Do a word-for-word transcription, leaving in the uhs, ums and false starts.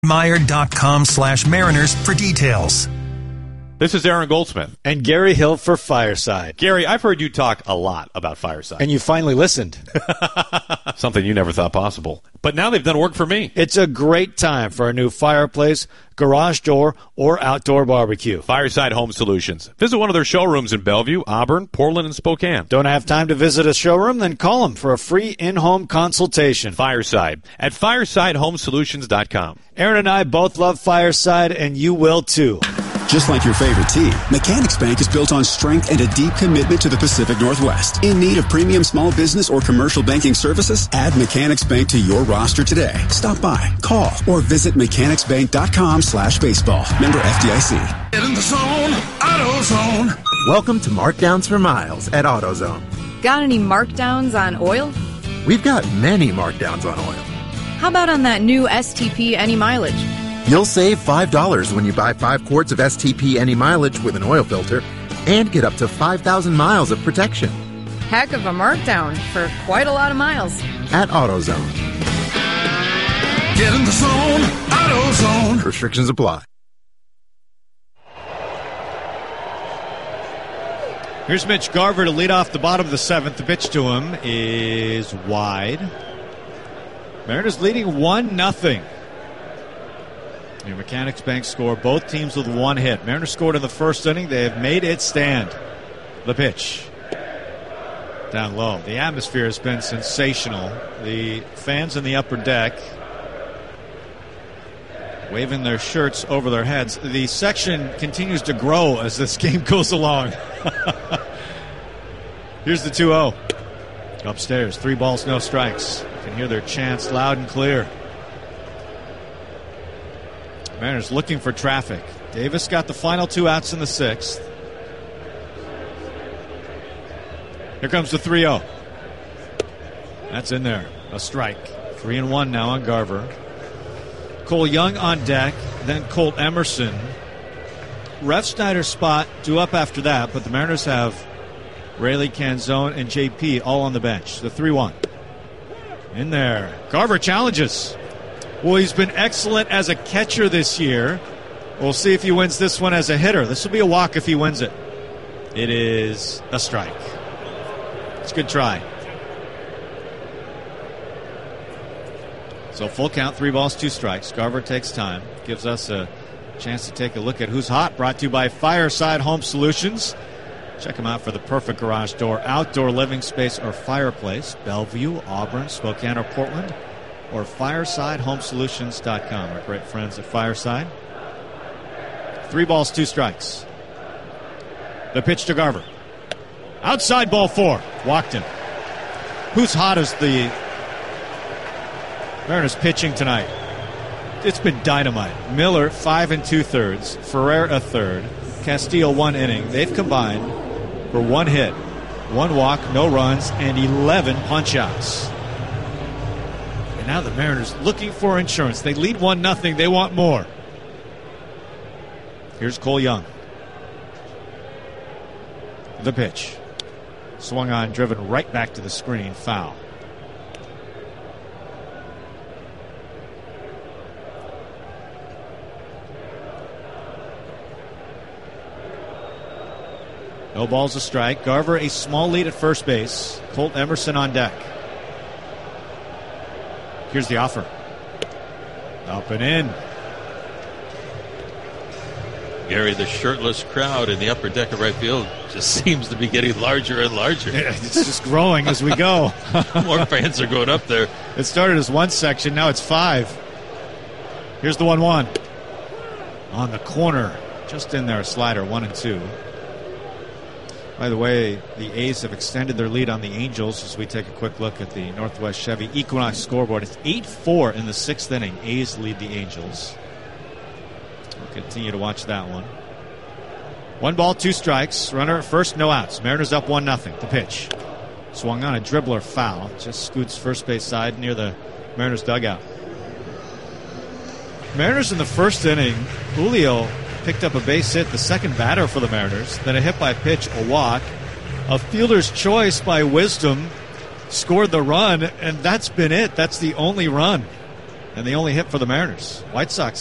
Meyer.com slash Mariners for details. This is Aaron Goldsmith. And Gary Hill for Fireside. Gary, I've heard you talk a lot about Fireside. And you finally listened. Something you never thought possible. But now they've done work for me. It's a great time for a new fireplace, garage door, or outdoor barbecue. Fireside Home Solutions. Visit one of their showrooms in Bellevue, Auburn, Portland, and Spokane. Don't have time to visit a showroom? Then call them for a free in-home consultation. Fireside at fireside home solutions dot com. Aaron and I both love Fireside, and you will too. Just like your favorite tea, Mechanics Bank is built on strength and a deep commitment to the Pacific Northwest. In need of premium small business or commercial banking services? Add Mechanics Bank to your roster today. Stop by, call, or visit mechanics bank dot com slash baseball. Member F D I C. Get in the zone, AutoZone. Welcome to Markdowns for Miles at AutoZone. Got any markdowns on oil? We've got many markdowns on oil. How about on that new S T P Any Mileage? You'll save five dollars when you buy five quarts of S T P Any Mileage with an oil filter and get up to five thousand miles of protection. Heck of a markdown for quite a lot of miles. At AutoZone. Get in the zone, AutoZone. Restrictions apply. Here's Mitch Garver to lead off the bottom of the seventh. The pitch to him is wide. Mariners leading one nothing. Your Mechanics Bank score, both teams with one hit. Mariners scored in the first inning. They have made it stand. The pitch. Down low. The atmosphere has been sensational. The fans in the upper deck waving their shirts over their heads. The section continues to grow as this game goes along. Here's the two oh. Upstairs, three balls, no strikes. You can hear their chants loud and clear. Mariners looking for traffic. Davis got the final two outs in the sixth. Here comes the three oh. That's in there. A strike. Three and one now on Garver. Cole Young on deck. Then Colt Emerson. Refsnyder's spot due up after that, but the Mariners have Rayleigh, Canzone, and J P all on the bench. The three one. In there. Garver challenges. Well, he's been excellent as a catcher this year. We'll see if he wins this one as a hitter. This will be a walk if he wins it. It is a strike. It's a good try. So full count, three balls, two strikes. Garver takes time. Gives us a chance to take a look at who's hot. Brought to you by Fireside Home Solutions. Check them out for the perfect garage door, outdoor living space, or fireplace. Bellevue, Auburn, Spokane, or Portland. Or fireside home solutions dot com. Our great friends at Fireside. Three balls, two strikes. The pitch to Garver. Outside ball four. Walked him. Who's hot as the Mariners pitching tonight? It's been dynamite. Miller, five and two thirds. Ferrer, a third. Castillo, one inning. They've combined for one hit, one walk, no runs, and eleven punch-outs. And now the Mariners looking for insurance. They lead one nothing. They want more. Here's Cole Young. The pitch. Swung on, driven right back to the screen. Foul. No balls, a strike. Garver a small lead at first base. Colt Emerson on deck. Here's the offer. Up and in. Gary, the shirtless crowd in the upper deck of right field just seems to be getting larger and larger. Yeah, it's just growing as we go. More fans are going up there. It started as one section, now it's five. Here's the one one. On the corner, just in there, a slider, one and two. By the way, the A's have extended their lead on the Angels as we take a quick look at the Northwest Chevy Equinox scoreboard. It's eight four in the sixth inning. A's lead the Angels. We'll continue to watch that one. One ball, two strikes. Runner at first, no outs. Mariners up one nothing. The pitch. Swung on a dribbler, foul. Just scoots first base side near the Mariners dugout. Mariners in the first inning, Julio picked up a base hit, the second batter for the Mariners. Then a hit by pitch, a walk. A fielder's choice by Wisdom scored the run, and that's been it. That's the only run. and the only hit for the Mariners. White Sox